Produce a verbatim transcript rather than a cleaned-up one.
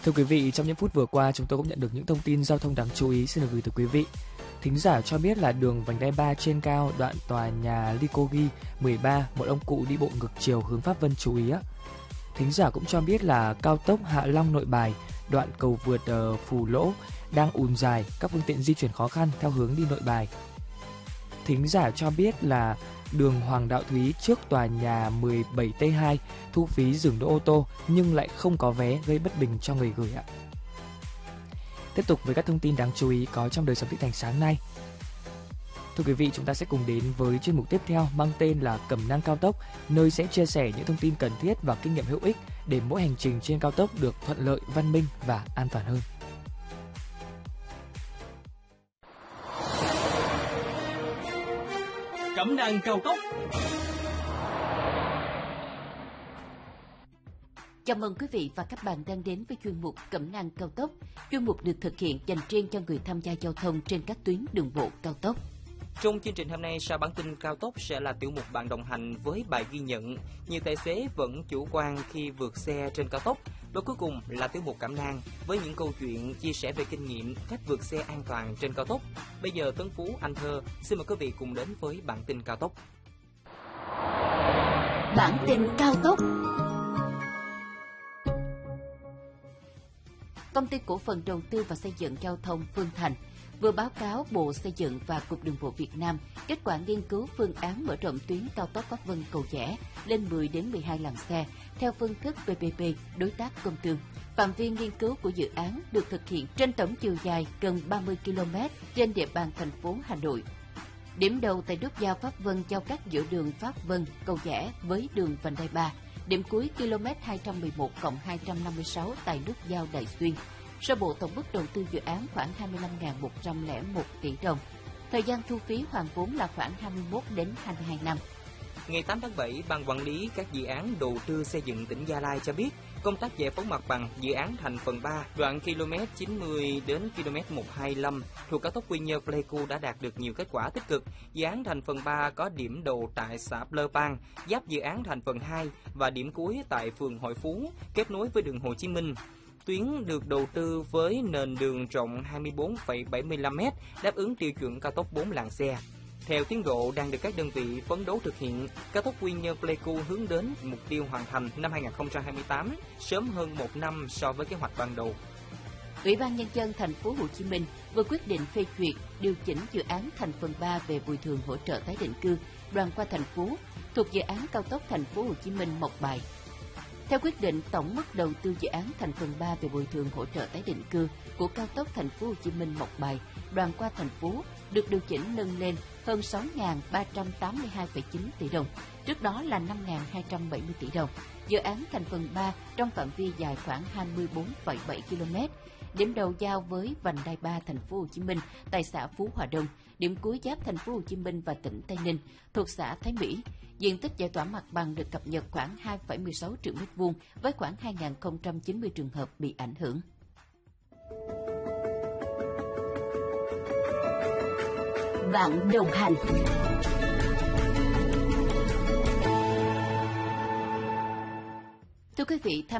Thưa quý vị, trong những phút vừa qua chúng tôi cũng nhận được những thông tin giao thông đáng chú ý xin được gửi tới quý vị. Thính giả cho biết là đường vành đai ba trên cao đoạn tòa nhà Likogi mười ba, một ông cụ đi bộ ngược chiều hướng Pháp Vân chú ý á. Thính giả cũng cho biết là cao tốc Hạ Long Nội Bài, đoạn cầu vượt uh, Phù Lỗ đang ùn dài, các phương tiện di chuyển khó khăn theo hướng đi Nội Bài. Thính giả cho biết là đường Hoàng Đạo Thúy trước tòa nhà mười bảy T hai thu phí dừng đỗ ô tô nhưng lại không có vé, gây bất bình cho người gửi ạ. Tiếp tục với các thông tin đáng chú ý có trong đời sống thị thành sáng nay. Thưa quý vị, chúng ta sẽ cùng đến với chuyên mục tiếp theo mang tên là Cẩm nang cao tốc, nơi sẽ chia sẻ những thông tin cần thiết và kinh nghiệm hữu ích để mỗi hành trình trên cao tốc được thuận lợi, văn minh và an toàn hơn. Cẩm nang cao tốc. Chào mừng quý vị và các bạn đang đến với chuyên mục Cẩm nang cao tốc. Chuyên mục được thực hiện dành riêng cho người tham gia giao thông trên các tuyến đường bộ cao tốc. Trong chương trình hôm nay, sau bản tin cao tốc sẽ là tiểu mục bạn đồng hành với bài ghi nhận. Nhiều tài xế vẫn chủ quan khi vượt xe trên cao tốc. Và cuối cùng là tiểu mục Cẩm nang với những câu chuyện chia sẻ về kinh nghiệm cách vượt xe an toàn trên cao tốc. Bây giờ Tấn Phú, Anh Thơ xin mời quý vị cùng đến với bản tin cao tốc. Bản tin cao tốc. Công ty cổ phần đầu tư và xây dựng giao thông Phương Thành vừa báo cáo Bộ Xây dựng và Cục Đường bộ Việt Nam kết quả nghiên cứu phương án mở rộng tuyến cao tốc Pháp Vân - Cầu Giẽ lên mười đến mười hai làn xe theo phương thức pê pê pê đối tác công tư. Phạm vi nghiên cứu của dự án được thực hiện trên tổng chiều dài gần ba mươi ki lô mét trên địa bàn thành phố Hà Nội. Điểm đầu tại nút giao Pháp Vân giao cắt giữa đường Pháp Vân - Cầu Giẽ với đường vành đai ba. Điểm cuối km hai trăm mười một cộng hai trăm năm mươi sáu tại nút giao Đại Xuyên. Sơ bộ tổng mức đầu tư dự án khoảng hai mươi lăm nghìn một trăm lẻ một tỷ đồng. Thời gian thu phí hoàn vốn là khoảng hai mươi mốt đến hai mươi hai năm. Ngày tám tháng bảy, Ban Quản lý các dự án đầu tư xây dựng tỉnh Gia Lai cho biết, công tác giải phóng mặt bằng dự án thành phần ba, đoạn km chín mươi đến km một trăm hai mươi lăm thuộc cao tốc Quy Nhơn - Pleiku đã đạt được nhiều kết quả tích cực. Dự án thành phần ba có điểm đầu tại xã Pleupan, giáp dự án thành phần hai và điểm cuối tại phường Hội Phú, kết nối với đường Hồ Chí Minh. Tuyến được đầu tư với nền đường rộng hai mươi bốn phẩy bảy mươi lăm mét, đáp ứng tiêu chuẩn cao tốc bốn làn xe. Theo tiến độ đang được các đơn vị phấn đấu thực hiện, cao tốc Quy Nhơn - Pleiku hướng đến mục tiêu hoàn thành năm hai không hai tám, sớm hơn một năm so với kế hoạch ban đầu. Ủy ban Nhân dân thành phố Hồ Chí Minh vừa quyết định phê duyệt điều chỉnh dự án thành phần ba về bồi thường hỗ trợ tái định cư đoạn qua thành phố thuộc dự án cao tốc thành phố Hồ Chí Minh - Mộc Bài. Theo quyết định, tổng mức đầu tư dự án thành phần ba về bồi thường hỗ trợ tái định cư của cao tốc thành phố Hồ Chí Minh - Mộc Bài đoạn qua thành phố được điều chỉnh nâng lên hơn sáu nghìn ba trăm tám mươi hai phẩy chín tỷ đồng, trước đó là năm nghìn hai trăm bảy mươi tỷ đồng. Dự án thành phần ba trong phạm vi dài khoảng hai mươi bốn phẩy bảy ki lô mét, điểm đầu giao với vành đai ba thành phố Hồ Chí Minh tại xã Phú Hòa Đông, điểm cuối giáp thành phố Hồ Chí Minh và tỉnh Tây Ninh thuộc xã Thái Mỹ. Diện tích giải tỏa mặt bằng được cập nhật khoảng hai phẩy mười sáu triệu mét vuông với khoảng hai nghìn không trăm chín mươi trường hợp bị ảnh hưởng. Bạn đồng hành. Thưa quý vị, tham